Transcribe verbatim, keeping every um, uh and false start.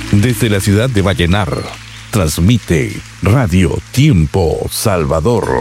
Desde la ciudad de Vallenar, transmite Radio Tiempo Salvador.